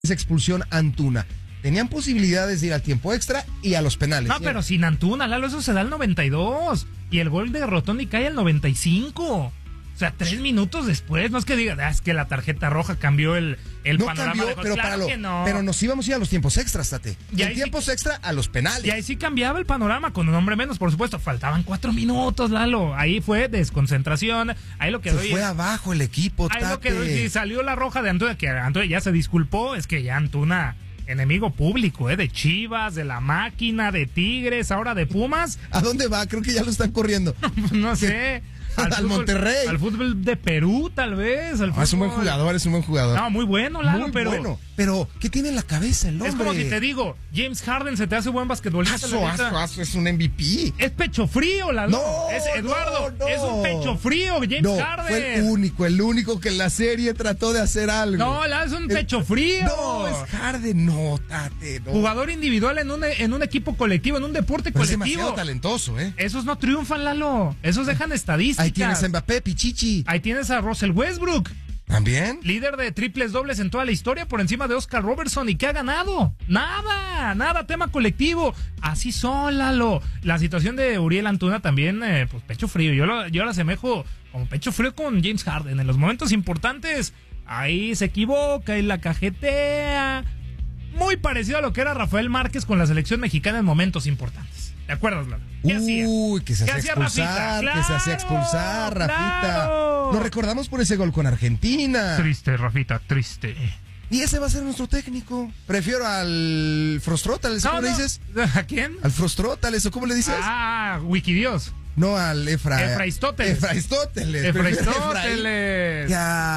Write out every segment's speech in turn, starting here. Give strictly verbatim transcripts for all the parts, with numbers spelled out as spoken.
esa expulsión Antuna. Tenían posibilidades de ir al tiempo extra y a los penales. No, pero sin Antuna, Lalo, eso se da al noventa y dos. Y el gol de Rotondi cae al noventa y cinco. O sea, tres minutos después. No es que diga, ah, es que la tarjeta roja cambió el, el no panorama. cambió, de pero, claro para lo, que no. pero nos íbamos a ir a los tiempos extras, Tate. Y en tiempos sí, extra a los penales. Y ahí sí cambiaba el panorama con un hombre menos, por supuesto. Faltaban cuatro minutos, Lalo. Ahí fue desconcentración. Ahí lo que se doy fue es, abajo el equipo, ahí Tate. lo que doy, si salió la roja de Antuna, que Antuna ya se disculpó, es que ya Antuna, enemigo público, ¿eh? De Chivas, de la Máquina, de Tigres, ahora de Pumas. ¿A dónde va? Creo que ya lo están corriendo. No sé. Al, al fútbol, Monterrey. Al fútbol de Perú, tal vez. Al no, es un buen jugador, es un buen jugador. No, muy bueno, Lalo, muy pero. bueno. Pero, ¿qué tiene en la cabeza el hombre? Es como si te digo, James Harden se te hace buen basquetbolista. Aso, aso, aso, es un M V P. Es pecho frío, Lalo. No, es Eduardo, no, no. es un pecho frío, James no, Harden. Fue el único, el único que en la serie trató de hacer algo. No, Lalo, es un el, pecho frío. No, es Harden, no, Tate, no. Jugador individual en un, en un equipo colectivo, en un deporte pero colectivo. Es demasiado talentoso, ¿eh? Esos no triunfan, Lalo. Esos dejan estadísticas. Ahí tienes a Mbappé, Pichichi. Ahí tienes a Russell Westbrook. ¿También? Líder de triples dobles en toda la historia por encima de Oscar Robertson. ¿Y qué ha ganado? Nada, nada, tema colectivo. Así son, Lalo. La situación de Uriel Antuna también, eh, pues pecho frío. Yo lo, yo lo asemejo como pecho frío con James Harden. En los momentos importantes, ahí se equivoca y la cajetea. Muy parecido a lo que era Rafael Márquez con la selección mexicana en momentos importantes. ¿Te acuerdas, Lalo? ¿Qué hacía? Uy, que se ¿Qué hacía hacía expulsar, Rafita? que se hacía expulsar, Rafita. Claro. Lo recordamos por ese gol con Argentina. Triste, Rafita, triste. Y ese va a ser nuestro técnico. Prefiero al Frostrótales, ¿cómo no, le no. dices? ¿A quién? Al Frostrótales, ¿o cómo le dices? Ah, Wikidios. No, al Efra... Efraistóteles. Efraistóteles. Efraistóteles. Y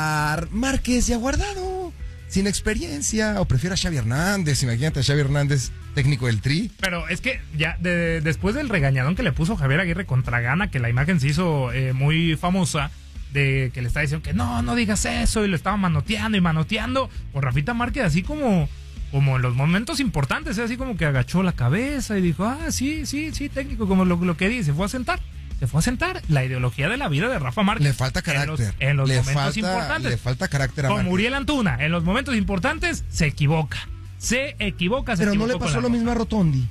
a Márquez y a Guardado. Sin experiencia. O prefiero a Xavi Hernández. Imagínate a Xavi Hernández, técnico del Tri. Pero es que ya de, después del regañadón que le puso Javier Aguirre contra Gana, que la imagen se hizo eh, muy famosa, de que le estaba diciendo que no, no digas eso, y lo estaba manoteando y manoteando, pues Rafita Márquez así como, como en los momentos importantes, así como que agachó la cabeza y dijo, ah, sí, sí, sí, técnico, como lo, lo que dice, se fue a sentar. Se fue a sentar. La ideología de la vida de Rafa Márquez. Le falta carácter. En los, en los le momentos falta, importantes. Le falta carácter a Como Márquez. Uriel Antuna, en los momentos importantes se equivoca. Se equivoca, se Pero equivocó no le pasó con la lo mismo a Rotondi.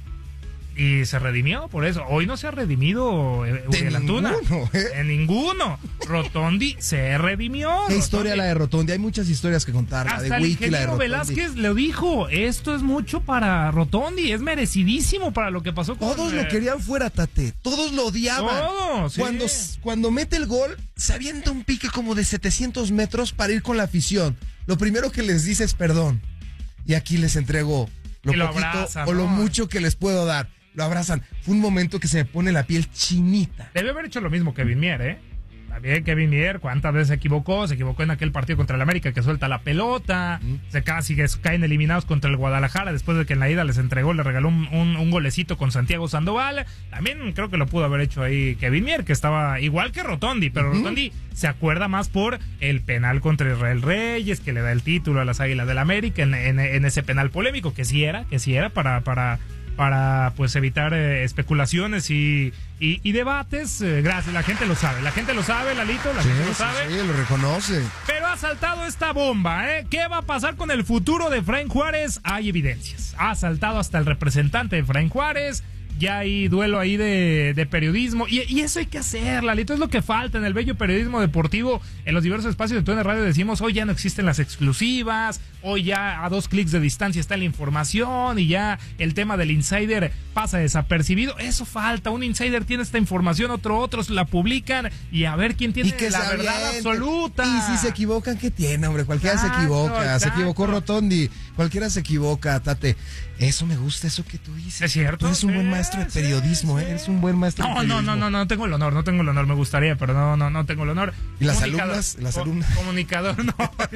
Y se redimió por eso. Hoy no se ha redimido eh, Uriel Antuna. ¿eh? En ninguno. Rotondi se redimió. ¿Qué Rotondi. historia la de Rotondi? Hay muchas historias que contar. La Hasta de el Wiki, la de ingeniero Rotondi. Velázquez lo dijo. Esto es mucho para Rotondi. Es merecidísimo para lo que pasó con... Todos eh, lo querían fuera, Tate. Todos lo odiaban. Todos, sí. Cuando, cuando mete el gol, se avienta un pique como de setecientos metros para ir con la afición. Lo primero que les dice es perdón. Y aquí les entrego lo, lo poquito abraza, o ¿no? lo mucho que les puedo dar. Lo abrazan. Fue un momento que se me pone la piel chinita. Debe haber hecho lo mismo Kevin Mier, ¿eh? También Kevin Mier, ¿cuántas veces se equivocó? Se equivocó en aquel partido contra el América que suelta la pelota. Mm. Se casi caen eliminados contra el Guadalajara después de que en la ida les entregó, le regaló un, un, un golecito con Santiago Sandoval. También creo que lo pudo haber hecho ahí Kevin Mier, que estaba igual que Rotondi, pero uh-huh. Rotondi se acuerda más por el penal contra Israel Reyes, que le da el título a las Águilas del América en, en, en ese penal polémico, que sí era, que sí era para... para para pues evitar eh, especulaciones y, y, y debates. Eh, gracias, la gente lo sabe, la gente lo sabe, Lalito, la sí, gente lo sí, sabe. Sí, lo reconoce. Pero ha saltado esta bomba, ¿eh? ¿Qué va a pasar con el futuro de Efraín Juárez? Hay evidencias. Ha saltado hasta el representante de Efraín Juárez. Ya hay duelo ahí de, de periodismo. Y, y eso hay que hacer, Lalito. Es lo que falta en el bello periodismo deportivo. En los diversos espacios de T U D N Radio decimos, hoy ya no existen las exclusivas. Hoy ya a dos clics de distancia está la información. Y ya el tema del insider pasa desapercibido. Eso falta. Un insider tiene esta información, otro otros la publican. Y a ver quién tiene que la verdad aviente. absoluta. Y si se equivocan, ¿qué tiene, hombre? Cualquiera Exacto, se equivoca. exacto. Se equivocó Rotondi. Cualquiera se equivoca, Tate. Eso me gusta, eso que tú dices. Es cierto. Tú eres un sí, buen maestro de periodismo, sí, ¿eh? sí. Eres un buen maestro no, de periodismo. No, no, no, no tengo el honor, no tengo el honor, me gustaría, pero no, no, no tengo el honor. ¿Y las alumnas? ¿Las alumnas? Comunicador, no.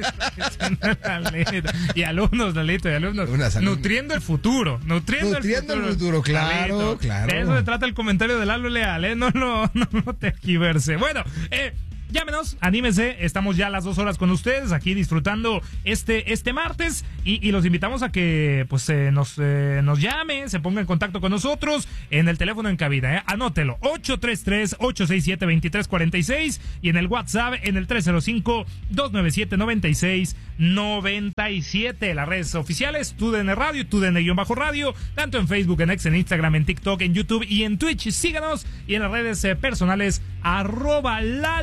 Y alumnos, Lalito, y alumnos. alumnas. Nutriendo el futuro, nutriendo, nutriendo el futuro. el futuro, claro, Lalito. claro. De eso se trata el comentario de Lalo Leal, ¿eh? No lo, no, no te equiverse. Bueno, eh. llámenos, anímese, estamos ya a las dos horas con ustedes, aquí disfrutando este, este martes, y, y los invitamos a que pues eh, nos, eh, nos llame, se ponga en contacto con nosotros en el teléfono en cabina, ¿eh? Anótelo, ocho tres tres, ocho seis siete, dos tres cuatro seis, y en el WhatsApp en el tres cero cinco, dos nueve siete, nueve seis nueve siete. Las redes oficiales, Tu D N Radio, Tu D N-Radio, tanto en Facebook, en X, en Instagram, en TikTok, en YouTube y en Twitch. Síganos, y en las redes eh, personales, arroba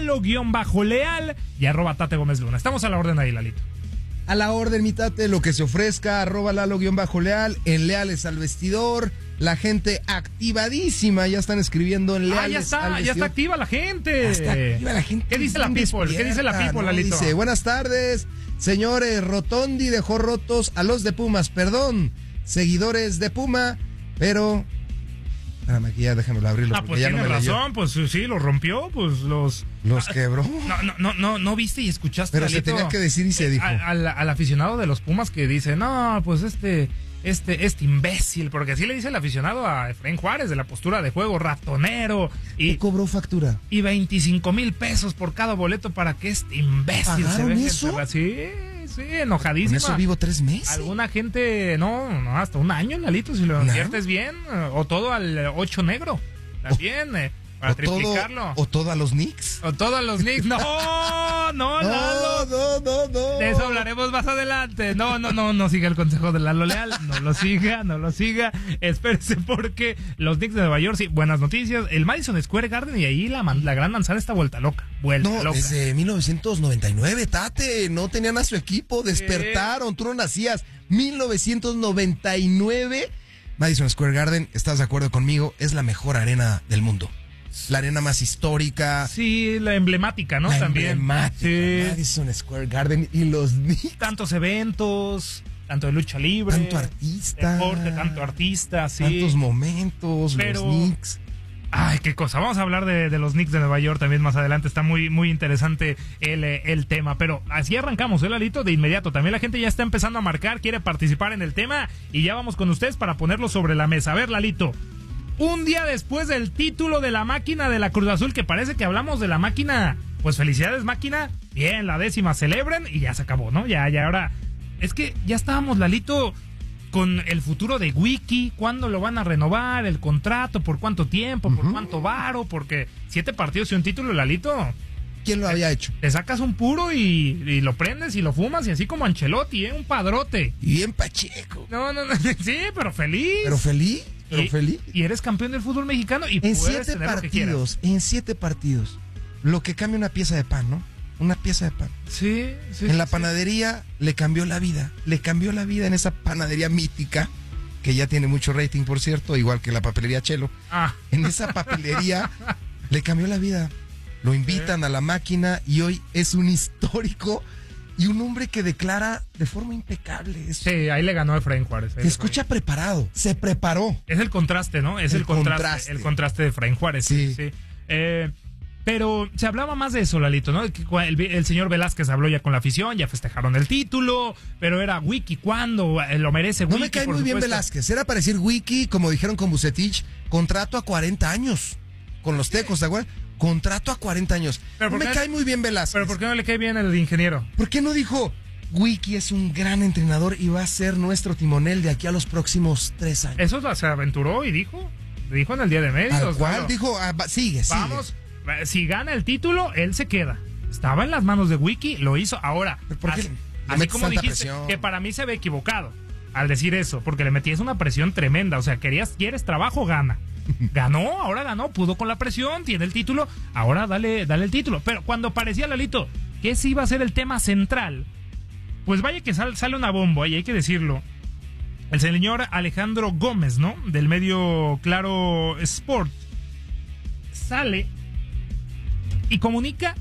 Lalo-Leal y arroba Tate Gómez Luna. Estamos a la orden ahí, Lalito. A la orden, mi Tate, lo que se ofrezca, arroba Lalo-Leal, en Leales al Vestidor. La gente activadísima, ya están escribiendo en Leales ah, ya está, al ya Vestidor. está activa la gente. Ya está activa la gente. ¿Qué dice la people? ¿Qué dice la people, ¿no? Lalito? Dice, buenas tardes, señores, Rotondi dejó rotos a los de Pumas, perdón, seguidores de Puma, pero... Espérame, aquí ya déjamelo abrirlo. Ah, pues ya tiene no me razón, leyó. pues sí, los rompió, pues los... Los quebró. No, no, no, no, no viste y escuchaste, Pero Lalito? se tenía que decir y se dijo. Al, al, al aficionado de los Pumas que dice, no, pues este... Este, este imbécil, porque así le dice el aficionado a Efraín Juárez, de la postura de juego, ratonero. Y ¿Qué cobró factura? Y veinticinco mil pesos por cada boleto para que este imbécil se ¿Pagaron venga. eso? Sí, sí, enojadísima. Con eso vivo tres meses. Alguna gente, no, no, hasta un año, Lalito, si lo ¿No? inviertes bien. O todo al ocho negro, también, eh, para o triplicarlo. Todo, o todo a los Knicks. O todos los Knicks. No, no, No, Lalo. no, no, no. De eso hablaremos más adelante. No, no, no, no siga el consejo de Lalo Leal. No lo siga, no lo siga. Espérese, porque los Knicks de Nueva York, sí, buenas noticias. El Madison Square Garden, y ahí la, la gran manzana está vuelta loca. Vuelta No, loca. desde mil novecientos noventa y nueve, Tate. No tenían a su equipo, despertaron. Tú no nacías. mil novecientos noventa y nueve. Madison Square Garden, ¿estás de acuerdo conmigo? Es la mejor arena del mundo. La arena más histórica. Sí, la emblemática, ¿no? La También. emblemática. Sí. Madison Square Garden y los Knicks. Tantos eventos, tanto de lucha libre. Tanto artista. Deporte, tanto artista, sí. Tantos momentos, Pero... los Knicks. Ay, qué cosa. Vamos a hablar de, de los Knicks de Nueva York también más adelante. Está muy, muy interesante el, el tema. Pero así arrancamos, ¿eh, Lalito? De inmediato. También la gente ya está empezando a marcar, quiere participar en el tema. Y ya vamos con ustedes para ponerlo sobre la mesa. A ver, Lalito. Un día después del título de la máquina de la Cruz Azul, que parece que hablamos de la máquina. Pues felicidades, máquina. Bien, la décima celebren y ya se acabó, ¿no? Ya, ya, ahora. Es que ya estábamos, Lalito, con el futuro de Wiki, cuándo lo van a renovar, el contrato, por cuánto tiempo, por uh-huh. cuánto varo, porque siete partidos y un título, Lalito. ¿Quién lo había hecho? Te sacas un puro y, y lo prendes y lo fumas, y así como Ancelotti, ¿eh? Un padrote. Y bien pacheco. No, no, no, sí, pero feliz. Pero feliz, pero y, feliz. Y eres campeón del fútbol mexicano y en puedes siete tener partidos, lo que en siete partidos, lo que cambia una pieza de pan, ¿no? Una pieza de pan. Sí, sí. En la sí. panadería le cambió la vida. Le cambió la vida en esa panadería mítica, que ya tiene mucho rating, por cierto, igual que la papelería Chelo. Ah. En esa papelería le cambió la vida. Lo invitan sí. a la máquina y hoy es un histórico y un hombre que declara de forma impecable. Es, sí, ahí le ganó a Efraín Juárez. Se escucha preparado, se preparó. Es el contraste, ¿no? Es el, el contraste, contraste. El contraste de Efraín Juárez. Sí. sí. Eh, pero se hablaba más de eso, Lalito, ¿no? El, el señor Velázquez habló ya con la afición, ya festejaron el título, pero era Wiki, ¿cuándo? Lo merece Wiki. No me cae por muy supuesto. bien Velázquez. Era para decir Wiki, como dijeron con Bucetich, contrato a cuarenta años. Con los Tecos, ¿te acuerdas? Contrato a cuarenta años. Pero no me qué, cae muy bien Velázquez. ¿Pero por qué no le cae bien el ingeniero? ¿Por qué no dijo, Wiki es un gran entrenador y va a ser nuestro timonel de aquí a los próximos tres años? Eso se aventuró y dijo. Dijo en el día de medios. Al cual claro. dijo, ah, sigue, sigue. Vamos, si gana el título, él se queda. Estaba en las manos de Wiki, lo hizo. Ahora, ¿por qué así, le así como dijiste, presión? Que para mí se ve equivocado al decir eso, porque le metías una presión tremenda. O sea, querías, quieres trabajo, gana. Ganó, ahora ganó, pudo con la presión, tiene el título, ahora dale, dale el título. Pero cuando parecía, Lalito, que ese iba a ser el tema central, pues vaya que sal, sale una bomba, y hay que decirlo. El señor Alejandro Gómez, ¿no? Del medio Claro Sport, sale y comunica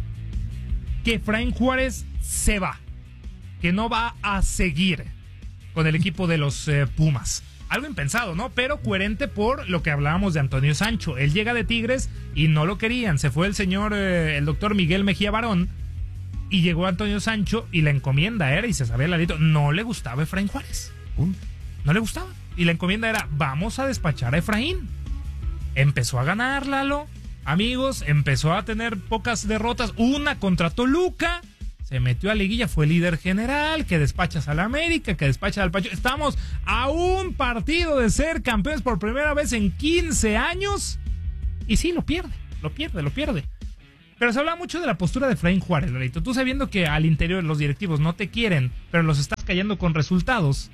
que Efraín Juárez se va, que no va a seguir con el equipo de los eh, Pumas. Algo impensado, ¿no? Pero coherente por lo que hablábamos de Antonio Sancho. Él llega de Tigres y no lo querían. Se fue el señor, eh, el doctor Miguel Mejía Barón, y llegó Antonio Sancho y la encomienda era, y se sabía Lalito, no le gustaba Efraín Juárez. No le gustaba. Y la encomienda era, vamos a despachar a Efraín. Empezó a ganar, Lalo. amigos, empezó a tener pocas derrotas, una contra Toluca, se metió a liguilla, fue líder general, que despachas al América, que despachas al Pachuca. Estamos a un partido de ser campeones por primera vez en quince años, y sí, lo pierde, lo pierde, lo pierde. Pero se habla mucho de la postura de Efraín Juárez, Lalito. Tú sabiendo que al interior los directivos no te quieren, pero los estás cayendo con resultados,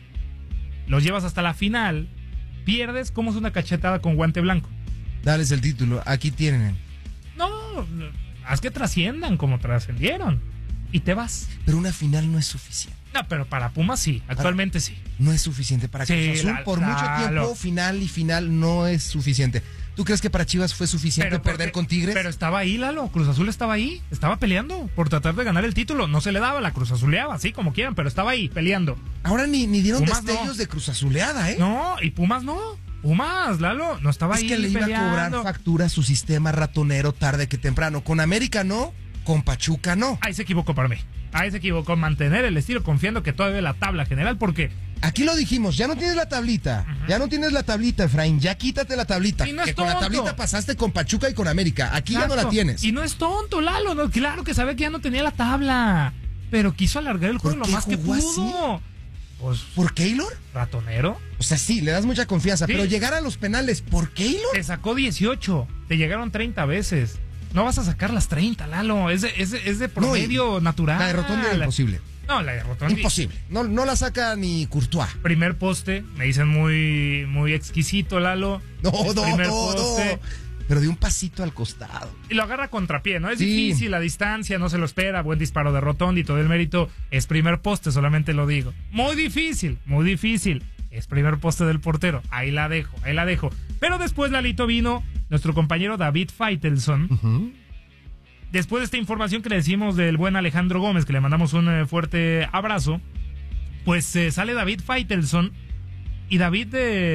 los llevas hasta la final, pierdes, ¿cómo es una cachetada con guante blanco? Dales el título, aquí tienen. No, haz que trasciendan como trascendieron y te vas. Pero una final no es suficiente. No, pero para Pumas sí, actualmente sí. No es suficiente para Sí, Cruz Azul. la- Por mucho claro. tiempo, final y final no es suficiente. ¿Tú crees que para Chivas fue suficiente Pero perder porque- con Tigres? Pero estaba ahí, Lalo. Cruz Azul estaba ahí. Estaba peleando por tratar de ganar el título. No se le daba, la Cruz Azuleaba, así como quieran, pero estaba ahí peleando. Ahora ni, ni dieron Pumas destellos no. de Cruz Azuleada, ¿eh? No, y Pumas no. Pumas, Lalo, no estaba es ahí que le iba peleando. a cobrar factura a su sistema ratonero tarde que temprano. Con América no, con Pachuca no. Ahí se equivocó para mí. Ahí se equivocó, mantener el estilo confiando que todavía la tabla general, porque Aquí lo dijimos, ya no tienes la tablita. Uh-huh. Ya no tienes la tablita, Efraín. Ya quítate la tablita. Y no es que con tonto. la tablita pasaste con Pachuca y con América. Aquí Exacto. ya no la tienes. Y no es tonto, Lalo. No, claro que sabía que ya no tenía la tabla. Pero quiso alargar el juego lo más que pudo. Así? Pues, ¿Por Keylor? ¿ratonero? O sea, sí, le das mucha confianza. Sí. Pero llegar a los penales, ¿por Keylor? Te sacó dieciocho. Te llegaron treinta veces. No vas a sacar las treinta, Lalo. Es de, es de, es de promedio no, natural. La de Rotondi era imposible. No, la de Rotondi. Imposible. No, no la saca ni Courtois. Primer poste. Me dicen muy, muy exquisito, Lalo. No, El no, primer no, poste. no. Pero de un pasito al costado. Y lo agarra contrapié, ¿no? Es Sí. difícil la distancia, no se lo espera. Buen disparo de Rotondi, todo el mérito. Es primer poste, solamente lo digo. Muy difícil, muy difícil. Es primer poste del portero. Ahí la dejo, ahí la dejo. Pero después, Lalito, vino nuestro compañero David Faitelson. Uh-huh. Después de esta información que le decimos del buen Alejandro Gómez, que le mandamos un eh, fuerte abrazo, pues eh, sale David Faitelson y David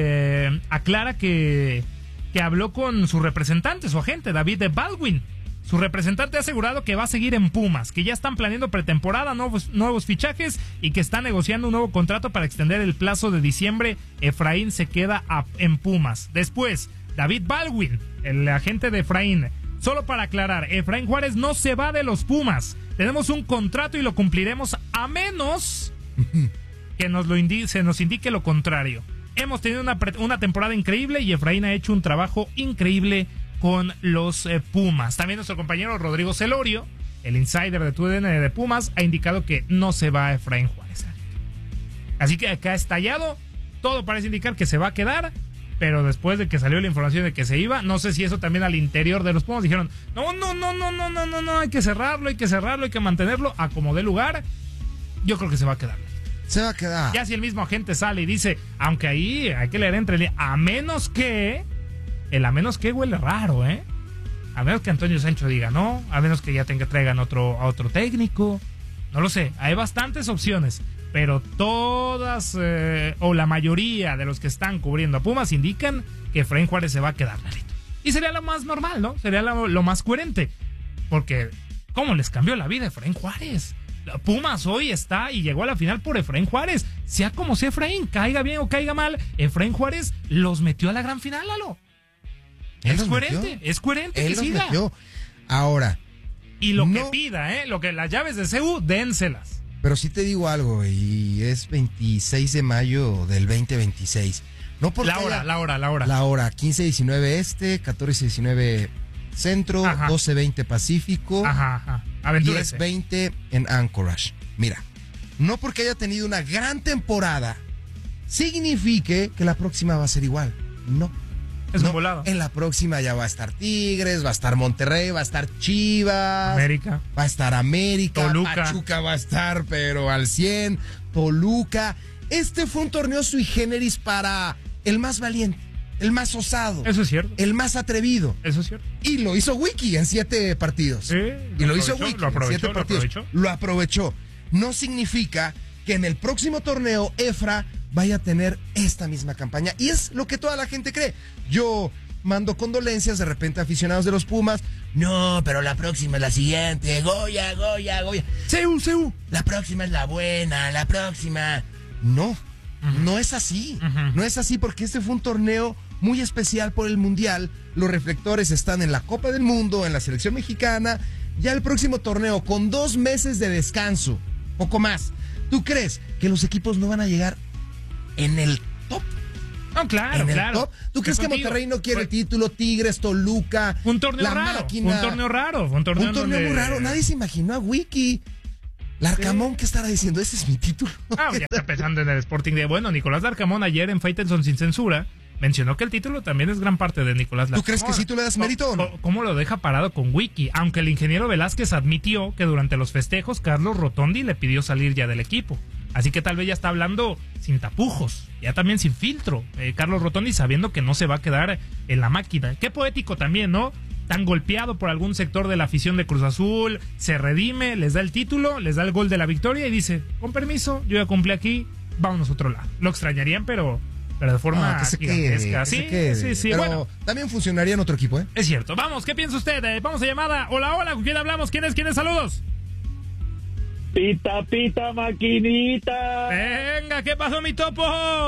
eh, aclara que, que habló con su representante, su agente, David de Baldwin. Su representante ha asegurado que va a seguir en Pumas, que ya están planeando pretemporada, nuevos, nuevos fichajes y que está negociando un nuevo contrato para extender el plazo de diciembre. Efraín se queda a, en Pumas. Después, David Baldwin, el agente de Efraín. Solo para aclarar, Efraín Juárez no se va de los Pumas. Tenemos un contrato y lo cumpliremos a menos que nos lo indi- se nos indique lo contrario. Hemos tenido una, pre- una temporada increíble y Efraín ha hecho un trabajo increíble con los eh, Pumas. También nuestro compañero Rodrigo Celorio, el insider de TUDN de Pumas, ha indicado que no se va Efraín Juárez. Así que acá estallado, todo parece indicar que se va a quedar. Pero después de que salió la información de que se iba, no sé si eso también al interior de los Pumas dijeron, no, no, no, no, no, no, no, no, hay que cerrarlo, hay que cerrarlo, hay que mantenerlo a como dé lugar. Yo creo que se va a quedar. Se va a quedar. Ya si el mismo agente sale y dice, aunque ahí hay que leer entre líneas, a menos que, el a menos que huele raro, ¿eh? A menos que Antonio Sancho diga no, a menos que ya tenga, traigan otro, a otro técnico, no lo sé, hay bastantes opciones. Pero todas, eh, o la mayoría de los que están cubriendo a Pumas indican que Efraín Juárez se va a quedar, Lalito. Y sería lo más normal, ¿no? Sería lo, lo más coherente. Porque, ¿cómo les cambió la vida a Efraín Juárez? Pumas hoy está y llegó a la final por Efraín Juárez. Sea como sea Efraín, caiga bien o caiga mal, Efraín Juárez los metió a la gran final, Lalo. Es coherente, metió. es coherente Él que los siga. Metió. Ahora. Y lo no, que pida, ¿eh? Lo que las llaves de C U, dénselas. Pero sí te digo algo, y es veintiséis de mayo del veinte veintiséis. No porque la hora, haya, la hora, la hora. La hora, quince diecinueve este, catorce diecinueve centro, ajá. doce veinte pacífico. Ajá, ajá. diez veinte en Anchorage. Mira, no porque haya tenido una gran temporada, signifique que la próxima va a ser igual. No. Es no, un volado. En la próxima ya va a estar Tigres, va a estar Monterrey, va a estar Chivas. América. Va a estar América. Toluca. Pachuca va a estar, pero al cien. Toluca. Este fue un torneo sui generis para el más valiente, el más osado. Eso es cierto. El más atrevido. Eso es cierto. Y lo hizo Wiki en siete partidos. Sí, y lo, lo hizo Wiki lo aprovechó, en siete lo partidos. Aprovechó. Lo aprovechó. No significa que en el próximo torneo Efra vaya a tener esta misma campaña. Y es lo que toda la gente cree. Yo mando condolencias de repente a aficionados de los Pumas. No, pero la próxima es la siguiente. Goya, Goya, Goya. Seu, Seu. La próxima es la buena, la próxima. No, uh-huh. no es así. Uh-huh. No es así porque este fue un torneo muy especial por el Mundial. Los reflectores están en la Copa del Mundo, en la selección mexicana. Ya el próximo torneo, con dos meses de descanso, poco más. ¿Tú crees que los equipos no van a llegar en el top? No, claro, ¿En el claro. top? ¿Tú crees que Monterrey no quiere el título? Tigres, Toluca, un torneo la raro, máquina. un torneo raro, un torneo, un torneo donde... muy raro. Nadie se imaginó a Wiki. Larcamón, ¿qué estará diciendo? Ese es mi título. Ah, ya está pensando en el Sporting de... Bueno, Nicolás Larcamón ayer en Faitelson Sin Censura mencionó que el título también es gran parte de Nicolás Larcamón. ¿Tú crees que sí tú le das mérito o no? ¿Cómo lo deja parado con Wiki? Aunque el ingeniero Velázquez admitió que durante los festejos Carlos Rotondi le pidió salir ya del equipo. Así que tal vez ya está hablando sin tapujos, ya también sin filtro. Eh, Carlos Rotondi sabiendo que no se va a quedar en la máquina. Qué poético también, ¿no? Tan golpeado por algún sector de la afición de Cruz Azul, se redime, les da el título, les da el gol de la victoria y dice, con permiso, yo ya cumplí aquí, vámonos a otro lado. Lo extrañarían, pero, pero de forma no, que se gigantesca. Quede, sí, que se quede. sí, sí, pero bueno. También funcionaría en otro equipo, ¿eh? Es cierto. Vamos, ¿qué piensa usted? Eh, vamos a llamada. Hola, hola, ¿con quién hablamos? ¿Quién es? ¿Quién es? Saludos. Pita, pita, maquinita. Venga, ¿qué pasó, mi topo?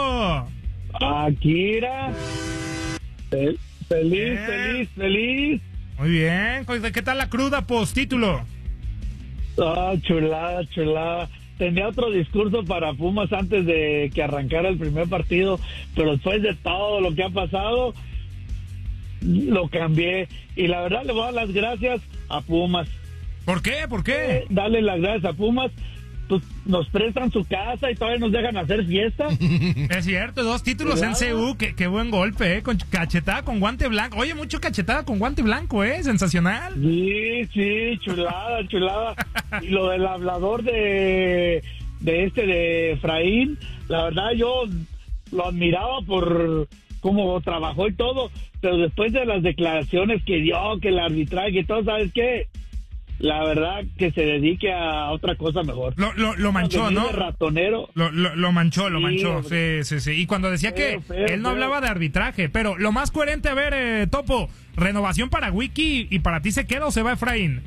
Akira. Fel- feliz, Bien. feliz, feliz. Muy bien. ¿Qué tal la cruda post título? Ah, chulada, chulada. Tenía otro discurso para Pumas antes de que arrancara el primer partido, pero después de todo lo que ha pasado, lo cambié. Y la verdad le voy a dar las gracias a Pumas. ¿Por qué? ¿Por qué? Eh, darle las gracias a Pumas. Pues nos prestan su casa y todavía nos dejan hacer fiesta. Es cierto, dos títulos Claro. en C U, qué, qué buen golpe, ¿eh? Con cachetada con guante blanco. Oye, mucho cachetada con guante blanco, ¿eh? Sensacional. Sí, sí, chulada, chulada. Y lo del hablador de, de este, de Efraín, la verdad yo lo admiraba por cómo trabajó y todo, pero después de las declaraciones que dio, que el arbitraje y todo, ¿sabes qué? La verdad que se dedique a otra cosa mejor. Lo, lo, lo manchó, Cuando ¿no? viene ratonero. Lo, lo, lo manchó, lo Sí, manchó. hombre. Sí, sí, sí. Y cuando decía Feo, que feo, él no feo. hablaba de arbitraje, pero lo más coherente, a ver, eh, Topo, renovación para Wiki y para ti se queda o se va Efraín.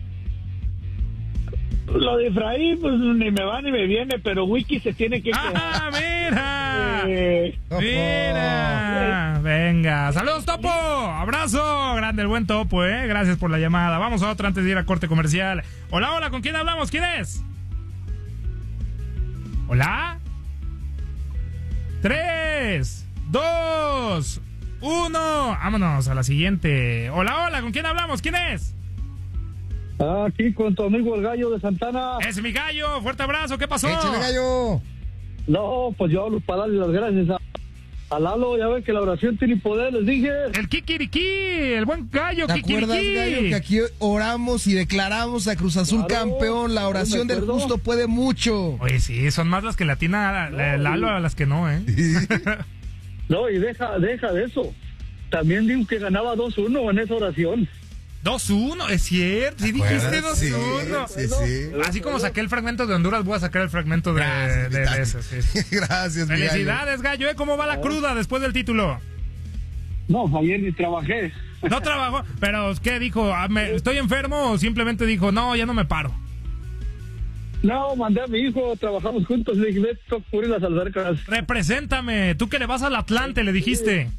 Lo de Efraín, pues ni me va ni me viene, pero Wiki se tiene que quedar. ¡Ah, mira! Eh, ¡Mira! Venga, saludos, Topo. Abrazo. Grande el buen Topo, ¿eh? Gracias por la llamada. Vamos a otra antes de ir a corte comercial. Hola, hola, ¿con quién hablamos? ¿Quién es? Hola. Tres, dos, uno. Vámonos a la siguiente. Hola, hola, ¿con quién hablamos? ¿Quién es? Aquí con tu amigo el Gallo de Santana. Es mi gallo. Fuerte abrazo. ¿Qué pasó? ¡Échale, gallo! No, pues yo hablo para darle las gracias a, a Lalo. Ya ven que la oración tiene poder, les dije. El Kikiriki, el buen gallo ¿Te acuerdas, Kikiriki. gallo, que aquí oramos y declaramos a Cruz Azul Claro, campeón? La oración me del acuerdo. justo puede mucho. Oye, sí, son más las que latina la, la, Lalo a las que no, ¿eh? No, y deja, deja de eso. También digo que ganaba dos uno en esa oración. dos uno, es cierto, sí dijiste dos Sí, uno. sí, sí. Así como saqué el fragmento de Honduras, voy a sacar el fragmento de, Gracias, de, mi de gallo. ese. Sí. Gracias, mi gallo. Felicidades, gallo, ¿eh? ¿Cómo va la cruda después del título? No, ayer ni trabajé. No trabajó, pero ¿qué dijo? Ah, me- ¿Estoy enfermo o simplemente dijo, no, ya no me paro? No, mandé a mi hijo, trabajamos juntos. Le dije, vete a cubrir las albercas. Represéntame, tú que le vas al Atlante, le dijiste.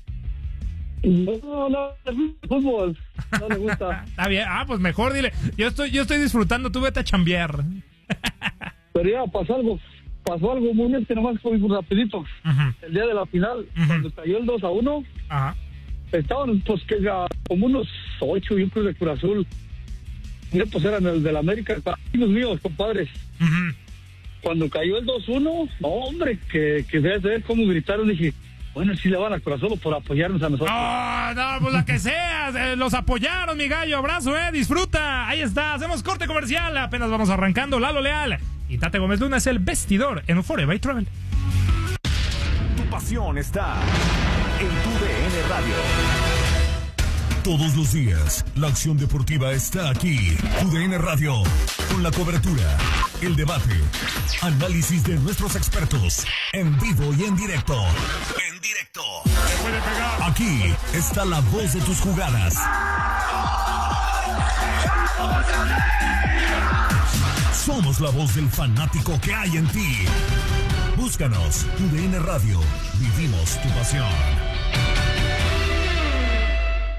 No, no, el fútbol. No le gusta. Está bien, ah, pues mejor dile, yo estoy, yo estoy disfrutando, tú vete a chambear. Pero ya pasó algo. Pasó algo muy bien, que nomás fue muy rapidito. Ujú, El día de la final, Ujú. cuando cayó el dos a uno, Ajá. estaban pues que a- como unos ocho y un Cruz de Cruz Azul. Y pues eran el del América, amigos míos, compadres. Ujú. Cuando cayó el dos uno, no hombre, que, que veas ver cómo gritaron, dije, bueno, sí le van a Cruz Azul por apoyarnos a nosotros. Oh, no, pues la que sea, eh, los apoyaron, mi gallo, abrazo, eh, disfruta, ahí está, hacemos corte comercial, apenas vamos arrancando, Lalo Leal y Tate Gómez Luna es el vestidor en Euphoria by Travel. Tu pasión está en tu D N Radio. Todos los días, la acción deportiva está aquí. Tu D N Radio, con la cobertura, el debate, análisis de nuestros expertos, en vivo y en directo. En directo. Aquí está la voz de tus jugadas. Somos la voz del fanático que hay en ti. Búscanos, Tu D N Radio. Vivimos tu pasión.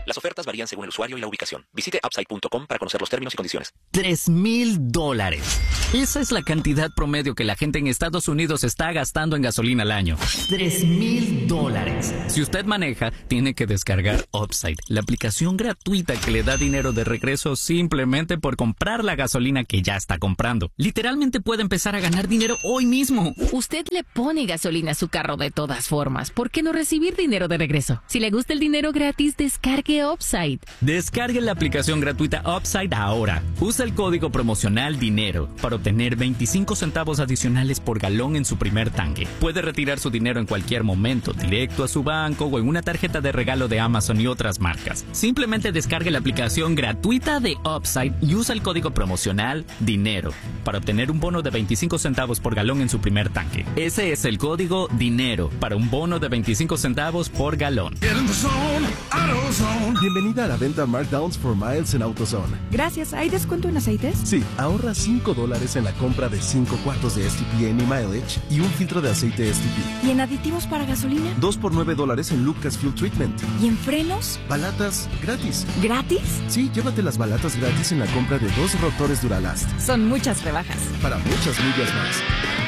Las ofertas varían según el usuario y la ubicación. Visite upside punto com para conocer los términos y condiciones. Tres mil dólares. Esa es la cantidad promedio que la gente en Estados Unidos está gastando en gasolina al año. Tres mil dólares. Si usted maneja, tiene que descargar Upside, la aplicación gratuita que le da dinero de regreso simplemente por comprar la gasolina que ya está comprando. Literalmente puede empezar a ganar dinero hoy mismo. Usted le pone gasolina a su carro de todas formas. ¿Por qué no recibir dinero de regreso? Si le gusta el dinero gratis, descargue Upside. Descargue la aplicación gratuita Upside ahora. Usa el código promocional DINERO para obtener veinticinco centavos adicionales por galón en su primer tanque. Puede retirar su dinero en cualquier momento, directo a su banco o en una tarjeta de regalo de Amazon y otras marcas. Simplemente descargue la aplicación gratuita de Upside y usa el código promocional DINERO para obtener un bono de veinticinco centavos por galón en su primer tanque. Ese es el código DINERO para un bono de veinticinco centavos por galón. Bienvenida a la venta Markdowns for Miles en AutoZone. Gracias. ¿Hay descuento en aceites? Sí, ahorra cinco dólares en la compra de cinco cuartos de S T P Any Mileage y un filtro de aceite S T P. ¿Y en aditivos para gasolina? dos por nueve dólares en Lucas Fuel Treatment. ¿Y en frenos? Balatas gratis. ¿Gratis? Sí, llévate las balatas gratis en la compra de dos rotores Duralast. Son muchas rebajas. Para muchas millas más.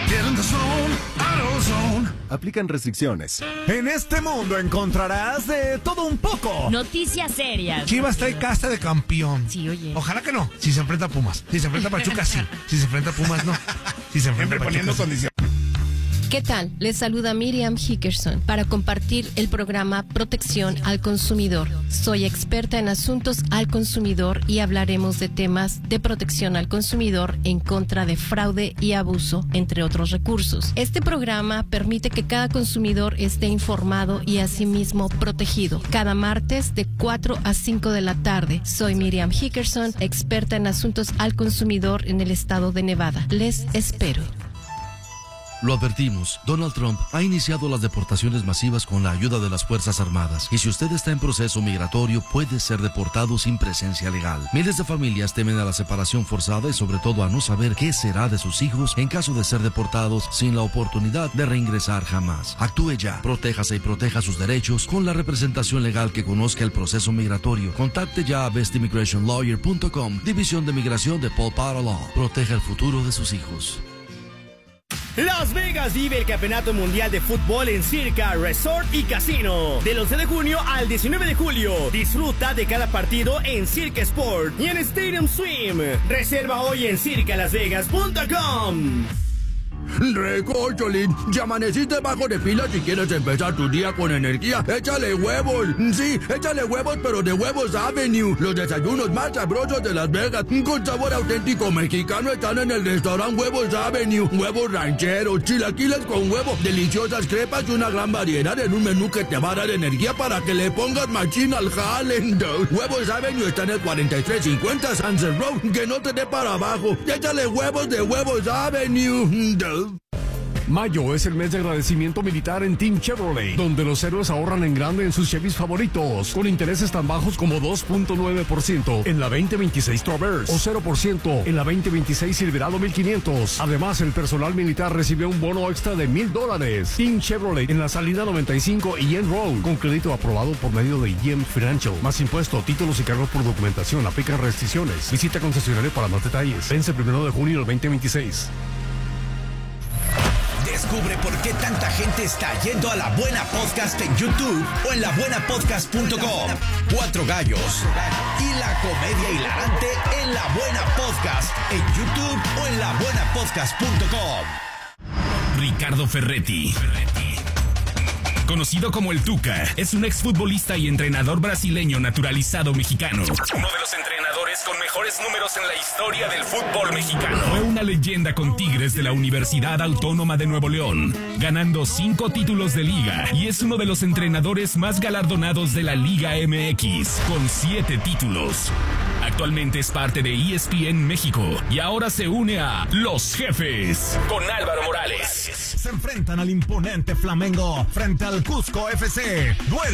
Aplican restricciones. En este mundo encontrarás de todo un poco. Noticias serias. Chivas trae casta de campeón. Sí, oye. Ojalá que no. Si se enfrenta a Pumas. Si se enfrenta a Pachuca, sí. Si se enfrenta a Pumas, no. Si se enfrenta a Pachuca, sí. ¿Qué tal? Les saluda Miriam Hickerson para compartir el programa Protección al Consumidor. Soy experta en asuntos al consumidor y hablaremos de temas de protección al consumidor en contra de fraude y abuso, entre otros recursos. Este programa permite que cada consumidor esté informado y asimismo protegido. Cada martes de cuatro a cinco de la tarde. Soy Miriam Hickerson, experta en asuntos al consumidor en el estado de Nevada. Les espero. Lo advertimos, Donald Trump ha iniciado las deportaciones masivas con la ayuda de las Fuerzas Armadas. Y si usted está en proceso migratorio, puede ser deportado sin presencia legal. Miles de familias temen a la separación forzada y sobre todo a no saber qué será de sus hijos en caso de ser deportados sin la oportunidad de reingresar jamás. Actúe ya, protéjase y proteja sus derechos con la representación legal que conozca el proceso migratorio. Contacte ya a best immigration lawyer punto com, División de Migración de Paul Potter Law. Proteja el futuro de sus hijos. Las Vegas vive el Campeonato Mundial de Fútbol en Circa Resort y Casino. Del once de junio al diecinueve de julio. Disfruta de cada partido en Circa Sport y en Stadium Swim. Reserva hoy en circa las vegas punto com. Recórcholín, ya amaneciste bajo de pila si quieres empezar tu día con energía. Échale huevos, sí, échale huevos, pero de Huevos Avenue. Los desayunos más sabrosos de Las Vegas, con sabor auténtico mexicano, están en el restaurante Huevos Avenue. Huevos rancheros, chilaquiles con huevo, deliciosas crepas y una gran variedad en un menú que te va a dar energía para que le pongas machín al jale. Huevos Avenue está en el cuarenta y tres cincuenta Sunset Road, que no te dé para abajo. Échale huevos de Huevos Avenue. Mayo es el mes de agradecimiento militar en Team Chevrolet, donde los héroes ahorran en grande en sus Chevys favoritos, con intereses tan bajos como dos punto nueve por ciento en la veinte veintiséis Traverse o cero por ciento en la veinte veintiséis Silverado mil quinientos. Además, el personal militar recibió un bono extra de mil dólares. Team Chevrolet en la salida noventa y cinco y Yen Road, con crédito aprobado por medio de Yen Financial. Más impuesto, títulos y cargos por documentación, aplican restricciones. Visita concesionario para más detalles. Vence el primero de junio del veinte veintiséis. Descubre por qué tanta gente está yendo a La Buena Podcast en YouTube o en la buena podcast punto com. Cuatro gallos y la comedia hilarante en La Buena Podcast en YouTube o en la buena podcast punto com. Ricardo Ferretti, conocido como el Tuca, es un exfutbolista y entrenador brasileño naturalizado mexicano. Uno de los entrenadores con mejores números en la historia del fútbol mexicano. Fue una leyenda con Tigres de la Universidad Autónoma de Nuevo León, ganando cinco títulos de liga, y es uno de los entrenadores más galardonados de la Liga M X, con siete títulos. Actualmente es parte de E S P N México y ahora se une a Los Jefes con Álvaro Morales. Se enfrentan al imponente Flamengo frente al Cusco F C. Duelo